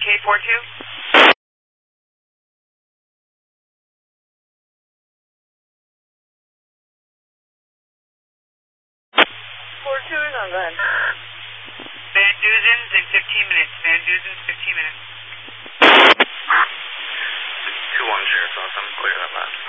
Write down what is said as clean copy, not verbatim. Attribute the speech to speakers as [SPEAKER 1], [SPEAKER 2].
[SPEAKER 1] K42?
[SPEAKER 2] 42 is on, go ahead.
[SPEAKER 1] Van Duzen's in 15 minutes. Van Duzen's 15 minutes.
[SPEAKER 3] 2-1, Sheriff's Office. I'm clear that last.